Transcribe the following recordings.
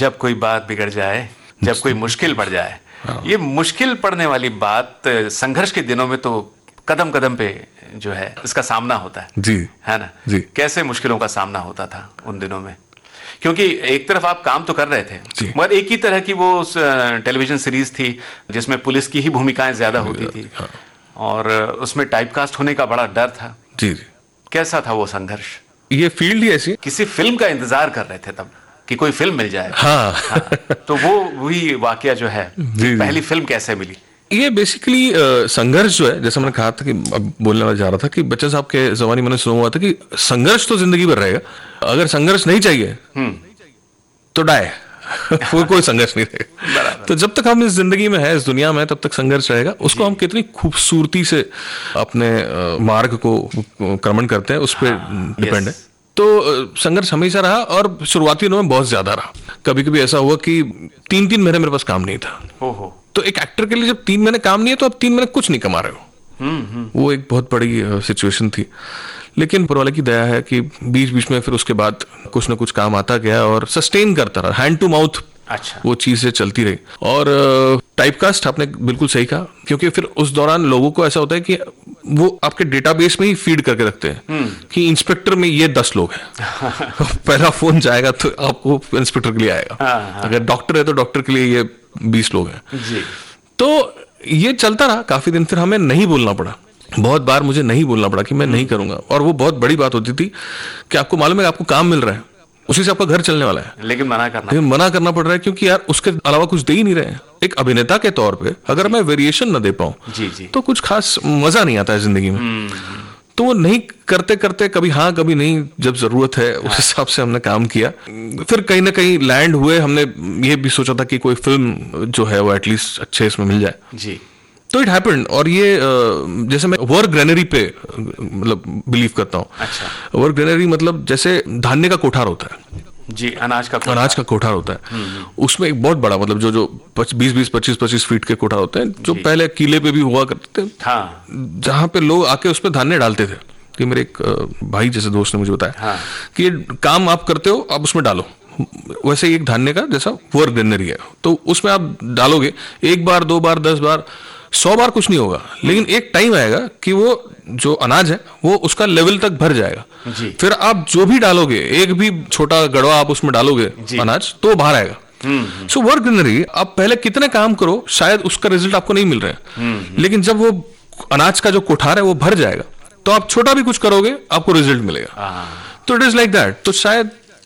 जब कोई बात बिगड़ जाए, जब कोई मुश्किल पड़ जाए। ये मुश्किल पड़ने वाली बात संघर्ष के दिनों में तो कदम कदम पे जो है इसका सामना होता है जी, है ना जी। कैसे मुश्किलों का सामना होता था उन दिनों में? क्योंकि एक तरफ आप काम तो कर रहे थे, मगर एक ही तरह की वो टेलीविजन सीरीज थी जिसमें पुलिस की ही भूमिकाएं ज्यादा होती थी, और उसमें टाइपकास्ट होने का बड़ा डर था। जी। कैसा था वो संघर्ष? ये फील्ड ही ऐसी, किसी फिल्म का इंतजार कर रहे थे तब कि कोई फिल्म मिल जाए। हाँ। तो वो वही वाकया जो है, पहली फिल्म कैसे मिली? ये बेसिकली संघर्ष जो है, जैसा मैंने कहा था कि अब बोलने वाला जा रहा था कि बच्चन साहब के जमाने मैंने सुना हुआ था कि संघर्ष तो जिंदगी भर रहेगा, अगर संघर्ष नहीं चाहिए तो डाय कोई संघर्ष नहीं रहेगा। तो जब तक हम इस जिंदगी में है, इस दुनिया में, तब तक संघर्ष रहेगा। उसको हम कितनी खूबसूरती से अपने मार्ग को क्रमण करते हैं, उस पर डिपेंड है। तो संघर्ष हमेशा रहा, और शुरुआती दिनों में बहुत ज्यादा रहा। कभी कभी ऐसा हुआ कि 3-3 महीने मेरे पास काम नहीं था। तो एक एक्टर के लिए जब 3 महीने काम नहीं है तो आप 3 महीने कुछ नहीं कमा रहे हो। वो एक बहुत बड़ी सिचुएशन थी, लेकिन ऊपर वाले की दया है कि बीच बीच में फिर उसके बाद कुछ ना कुछ काम आता गया और सस्टेन करता रहा, हैंड टू माउथ। अच्छा। वो चीजें चलती रही। और टाइपकास्ट आपने बिल्कुल सही कहा, क्योंकि फिर उस दौरान लोगों को ऐसा होता है कि वो आपके डेटाबेस में ही फीड करके रखते हैं कि इंस्पेक्टर में ये 10 लोग हैं। पहला फोन जाएगा तो आपको इंस्पेक्टर के लिए आएगा, अगर डॉक्टर है तो डॉक्टर के लिए ये 20 लोग हैं जी। तो ये चलता रहा काफी दिन। फिर हमें नहीं बोलना पड़ा, बहुत बार मुझे नहीं बोलना पड़ा कि मैं नहीं करूंगा, और वो बहुत बड़ी बात होती थी कि आपको मालूम है कि आपको काम मिल रहा है, उसी से आपका घर चलने वाला है, लेकिन मना करना पड़ रहा है, क्योंकि यार उसके अलावा कुछ दे ही नहीं रहे हैं। एक अभिनेता के तौर पे अगर मैं वेरिएशन न दे पाऊं तो कुछ खास मजा नहीं आता है जिंदगी में। तो वो नहीं करते करते, कभी हाँ कभी नहीं, जब जरूरत है उस हिसाब से हमने काम किया। फिर कहीं ना कहीं लैंड हुए। हमने ये भी सोचा था कि कोई फिल्म जो है वो एटलीस्ट अच्छे इसमें मिल जाए जी। तो इट हैपेंड। और ये जैसे मैं वर्क ग्रेनरी पे मतलब बिलीव करता हूँ। अच्छा। वर्क ग्रेनरी मतलब जैसे धान्य का कोठार होता है जी, अनाज का कोठार होता है। उसमें एक बहुत बड़ा मतलब जो 20-20, 25-25 फीट के कोठार होते हैं, जो पहले किले पे भी हुआ करते थे। हाँ। जहाँ पे लोग आके उस पे धान्य डालते थे। कि मेरे एक भाई जैसे दोस्त ने मुझे बताया कि ये काम आप करते हो, आप उसमें डालो। वैसे ही एक धान्य का जैसा वर्क ग्रेनरी है, तो उसमें आप डालोगे 1 बार 2 बार 10 बार 100 बार कुछ नहीं होगा, लेकिन एक टाइम आएगा कि वो जो अनाज है वो उसका लेवल तक भर जाएगा। फिर आप जो भी डालोगे, एक भी छोटा गड़वा आप उसमें डालोगे अनाज, तो बाहर आएगा। सो वर्क ग्रेनरी, आप पहले कितने काम करो शायद उसका रिजल्ट आपको नहीं मिल रहा है, लेकिन जब वो अनाज का जो कोठार है वो भर जाएगा तो आप छोटा भी कुछ करोगे आपको रिजल्ट मिलेगा। तो इट इज लाइक दैट। तो शायद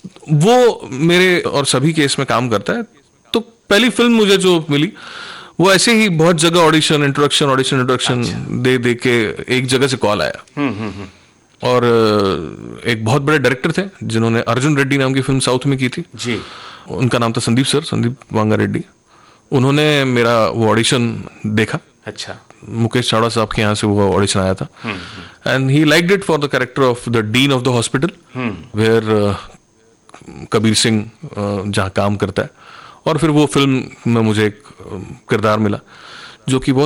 वो मेरे और सभी के इसमें काम करता है। तो पहली फिल्म मुझे जो मिली वो ऐसे ही बहुत जगह ऑडिशन इंट्रोडक्शन दे दे के एक जगह से कॉल आया। और एक बहुत बड़े डायरेक्टर थे जिन्होंने अर्जुन रेड्डी नाम की फिल्म साउथ में की थी जी। उनका नाम था संदीप वांगा रेड्डी। उन्होंने मेरा वो ऑडिशन देखा। अच्छा। मुकेश चावड़ा साहब के यहाँ से वो ऑडिशन आया था, and he liked it for the character of the dean of the hospital where Kabir Singh जहाँ काम करता है। और फिर वो फिल्म में मुझे एक किरदार मिला जो कि बहुत